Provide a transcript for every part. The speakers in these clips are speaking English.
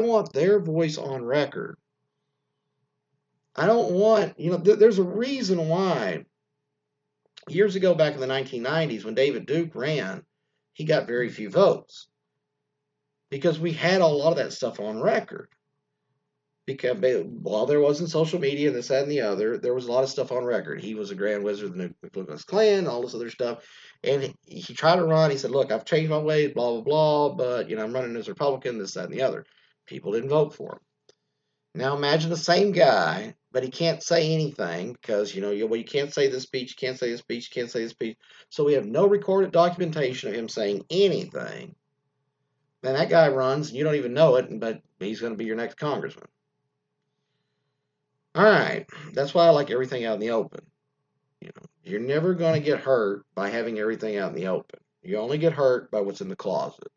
want their voice on record. I don't want, there's a reason why years ago back in the 1990s when David Duke ran, he got very few votes because we had a lot of that stuff on record. Because while there wasn't social media, this, that, and the other, there was a lot of stuff on record. He was a Grand Wizard of the Ku Klux Klan, all this other stuff. And he tried to run. He said, look, I've changed my ways, blah, blah, blah, but, I'm running as a Republican, this, that, and the other. People didn't vote for him. Now imagine the same guy, but he can't say anything because, you can't say this speech, you can't say this speech, you can't say this speech. So we have no recorded documentation of him saying anything. Then that guy runs, and you don't even know it, but he's going to be your next congressman. All right, that's why I like everything out in the open. You're never going to get hurt by having everything out in the open. You only get hurt by what's in the closet.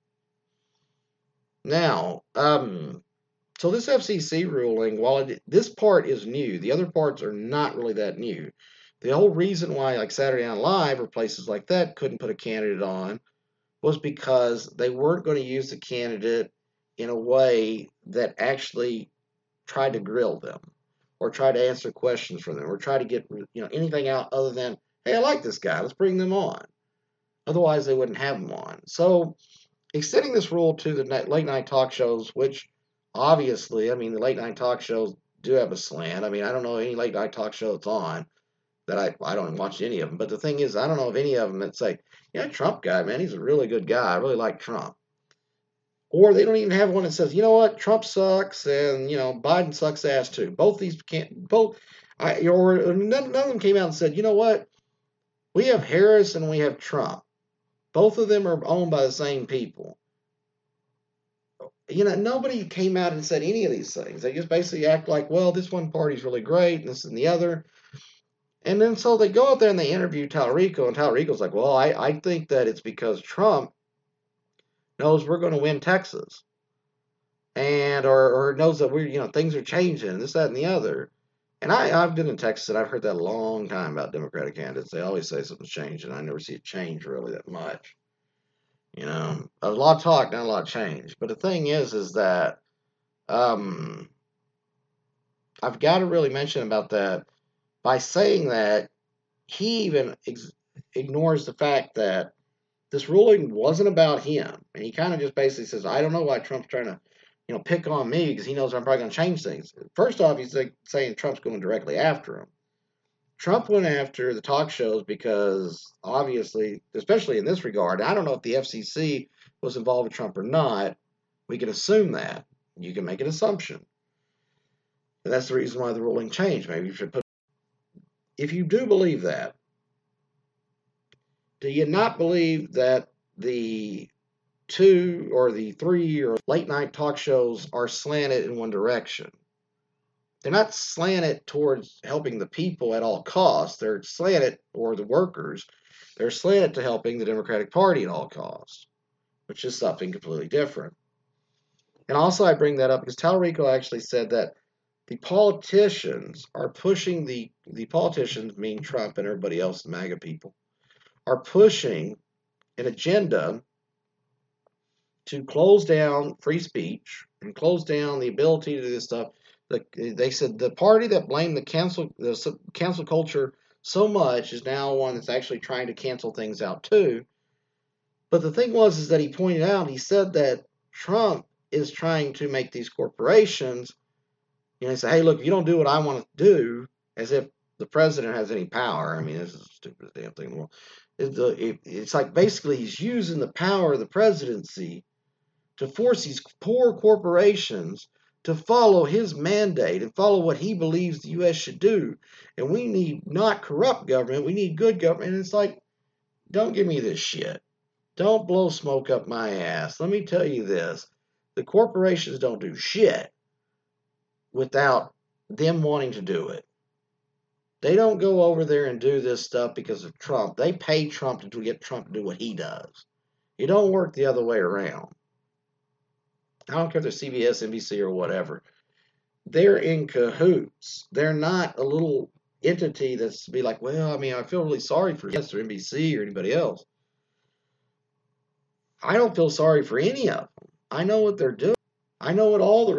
Now, so this FCC ruling, while this part is new, the other parts are not really that new. The whole reason why, like Saturday Night Live or places like that couldn't put a candidate on was because they weren't going to use the candidate in a way that actually tried to grill them or try to answer questions for them or try to get anything out other than, hey, I like this guy, let's bring them on. Otherwise, they wouldn't have them on. So extending this rule to the late night talk shows, which obviously, the late night talk shows do have a slant. I don't know any late night talk show that's on that I don't watch any of them. But the thing is, I don't know of any of them that say, yeah, Trump guy, man, he's a really good guy. I really like Trump. Or they don't even have one that says, you know what, Trump sucks and, Biden sucks ass too. Both these or none of them came out and said, you know what, we have Harris and we have Trump. Both of them are owned by the same people. Nobody came out and said any of these things. They just basically act like, well, this one party's really great and this and the other. And then so they go out there and they interview Talarico, and Talarico's like, well, I think that it's because Trump knows we're going to win Texas, and or knows that we're things are changing, this, that, and the other. And I've been in Texas, and I've heard that a long time about Democratic candidates. They always say something's changing. I never see it change really that much. A lot of talk, not a lot of change. But the thing is that I've got to really mention about that. By saying that, he even ignores the fact that this ruling wasn't about him. And he kind of just basically says, I don't know why Trump's trying to, pick on me because he knows I'm probably going to change things. First off, he's saying Trump's going directly after him. Trump went after the talk shows because obviously, especially in this regard, I don't know if the FCC was involved with Trump or not. We can assume that. You can make an assumption. And that's the reason why the ruling changed. Maybe you should put. If you do believe that, do you not believe that the 2 or the 3 or late night talk shows are slanted in one direction? They're not slanted towards helping the people at all costs. They're slanted, or the workers, they're slanted to helping the Democratic Party at all costs, which is something completely different. And also I bring that up because Talarico actually said that the politicians are pushing the politicians, meaning Trump and everybody else, the MAGA people, are pushing an agenda to close down free speech and close down the ability to do this stuff. They said the party that blamed the cancel culture so much is now one that's actually trying to cancel things out too. But the thing is that he pointed out, he said that Trump is trying to make these corporations, he said, hey, look, if you don't do what I want to do, as if the president has any power. This is the stupidest damn thing in the world. It's like basically he's using the power of the presidency to force these poor corporations to follow his mandate and follow what he believes the U.S. should do. And we need not corrupt government. We need good government. And it's like, don't give me this shit. Don't blow smoke up my ass. Let me tell you this. The corporations don't do shit without them wanting to do it. They don't go over there and do this stuff because of Trump. They pay Trump to get Trump to do what he does. It don't work the other way around. I don't care if they're CBS, NBC, or whatever. They're in cahoots. They're not a little entity that's to be like, well, I feel really sorry for CBS or NBC or anybody else. I don't feel sorry for any of them. I know what they're doing. I know what all the